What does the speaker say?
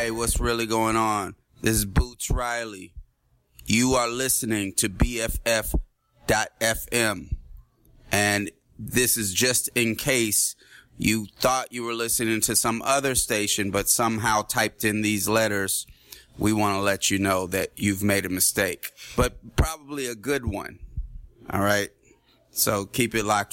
Hey, what's really going on? This is Boots Riley. You are listening to BFF.FM. And this is just in case you thought you were listening to some other station, but somehow typed in these letters. We want to let you know that you've made a mistake, but probably a good one. All right. So keep it locked